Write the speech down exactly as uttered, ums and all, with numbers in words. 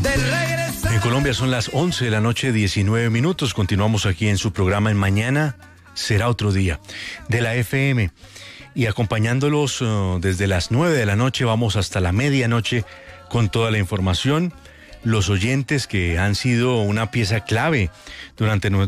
En Colombia son las once de la noche, diecinueve minutos. Continuamos aquí en su programa En Mañana Será Otro Día, de la F M. Y acompañándolos uh, desde las nueve de la noche, vamos hasta la medianoche con toda la información. Los oyentes que han sido una pieza clave durante